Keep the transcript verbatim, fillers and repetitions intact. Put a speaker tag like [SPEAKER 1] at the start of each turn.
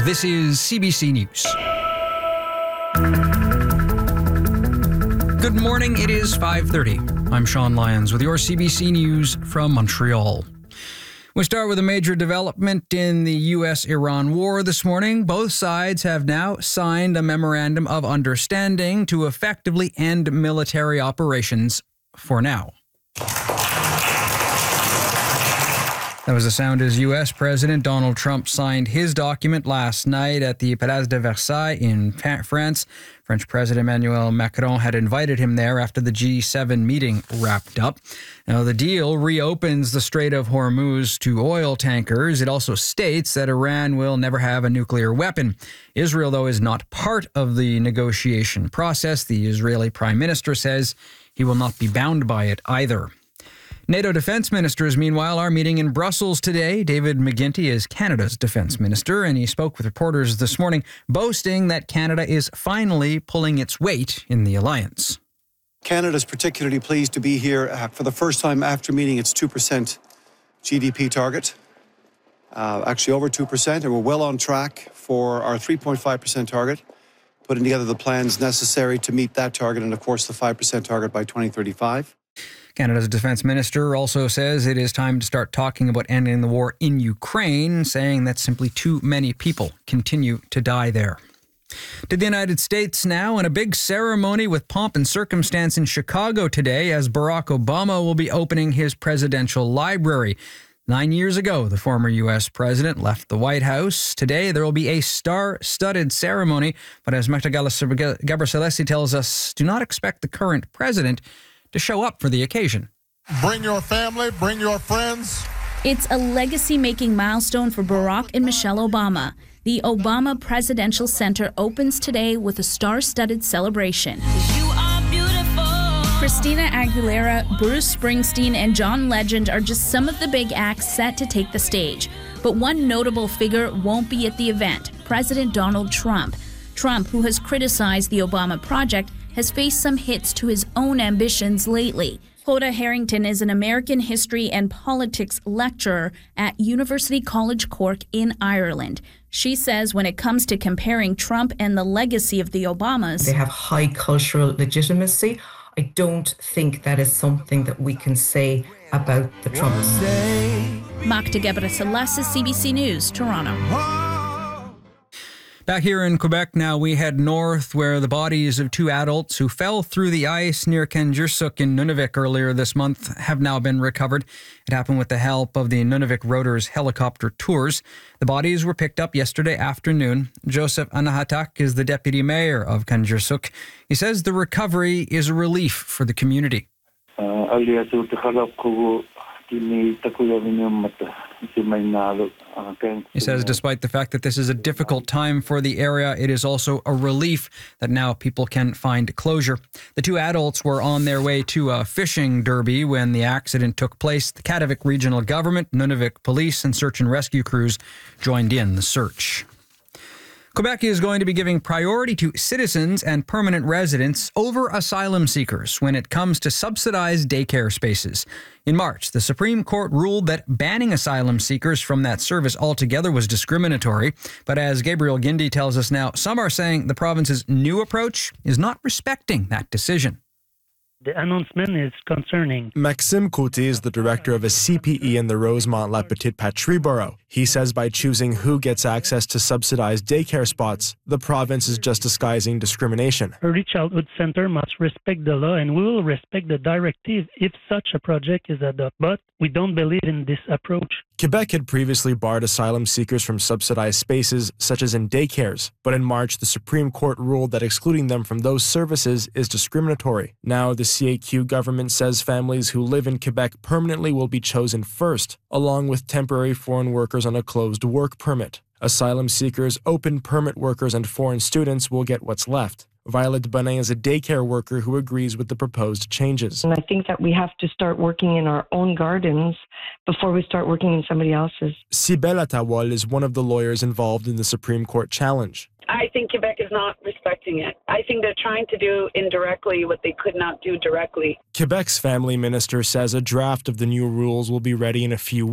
[SPEAKER 1] This is C B C News. Good morning, it is five thirty. I'm Sean Lyons with your C B C News from Montreal. We start with a major development in the U S Iran war this morning. Both sides have now signed a memorandum of understanding to effectively end military operations for now. That was the sound as U S President Donald Trump signed his document last night at the Place de Versailles in France. French President Emmanuel Macron had invited him there after the G seven meeting wrapped up. Now, the deal reopens the Strait of Hormuz to oil tankers. It also states that Iran will never have a nuclear weapon. Israel, though, is not part of the negotiation process. The Israeli Prime Minister says he will not be bound by it either. NATO defense ministers, meanwhile, are meeting in Brussels today. David McGuinty is Canada's defense minister, and he spoke with reporters this morning, boasting that Canada is finally pulling its weight in the alliance.
[SPEAKER 2] Canada is particularly pleased to be here uh, for the first time after meeting its two percent G D P target, uh, actually over two percent, and we're well on track for our three point five percent target, putting together the plans necessary to meet that target and, of course, the five percent target by twenty thirty-five.
[SPEAKER 1] Canada's defense minister also says it is time to start talking about ending the war in Ukraine, saying that simply too many people continue to die there. To the United States now, in a big ceremony with pomp and circumstance in Chicago today, as Barack Obama will be opening his presidential library. Nine years ago, the former U S president left the White House. Today, there will be a star-studded ceremony, but as Magda Gabricelesi tells us, do not expect the current president to show up for the occasion.
[SPEAKER 3] Bring your family, bring your friends.
[SPEAKER 4] It's a legacy-making milestone for Barack and Michelle Obama. The Obama Presidential Center opens today with a star-studded celebration. You are beautiful. Christina Aguilera, Bruce Springsteen, and John Legend are just some of the big acts set to take the stage. But one notable figure won't be at the event, President Donald Trump. Trump, who has criticized the Obama project, has faced some hits to his own ambitions lately. Hoda Harrington is an American history and politics lecturer at University College Cork in Ireland. She says when it comes to comparing Trump and the legacy of the Obamas,
[SPEAKER 5] they have high cultural legitimacy. I don't think that is something that we can say about the Trumps.
[SPEAKER 4] Magda Gabricelesi, C B C News, Toronto.
[SPEAKER 1] Back here in Quebec now, we head north where the bodies of two adults who fell through the ice near Kanjursuq in Nunavik earlier this month have now been recovered. It happened with the help of the Nunavik Rotors helicopter tours. The bodies were picked up yesterday afternoon. Joseph Anahatak is the deputy mayor of Kanjursuq. He says the recovery is a relief for the community. Uh, He says despite the fact that this is a difficult time for the area, it is also a relief that now people can find closure. The two adults were on their way to a fishing derby when the accident took place. The Kativik Regional Government, Nunavik Police, and search and rescue crews joined in the search. Quebec is going to be giving priority to citizens and permanent residents over asylum seekers when it comes to subsidized daycare spaces. In March, the Supreme Court ruled that banning asylum seekers from that service altogether was discriminatory. But as Gabriel Guindy tells us now, some are saying the province's new approach is not respecting that decision.
[SPEAKER 6] The announcement is concerning.
[SPEAKER 7] Maxime Côté is the director of a C P E in the Rosemont-La Petite Patrie borough. He says by choosing who gets access to subsidized daycare spots, the province is just disguising discrimination.
[SPEAKER 6] Early Childhood Center must respect the law, and we will respect the directive if such a project is adopted. But we don't believe in this approach.
[SPEAKER 7] Quebec had previously barred asylum seekers from subsidized spaces, such as in daycares. But in March, the Supreme Court ruled that excluding them from those services is discriminatory. Now, the C A Q government says families who live in Quebec permanently will be chosen first, along with temporary foreign workers on a closed work permit. Asylum seekers, open permit workers, and foreign students will get what's left. Violet Bonin is a daycare worker who agrees with the proposed changes.
[SPEAKER 8] And I think that we have to start working in our own gardens before we start working in somebody else's.
[SPEAKER 7] Sibel Atawal is one of the lawyers involved in the Supreme Court challenge.
[SPEAKER 9] I think Quebec is not respecting it. I think they're trying to do indirectly what they could not do directly.
[SPEAKER 7] Quebec's family minister says a draft of the new rules will be ready in a few weeks.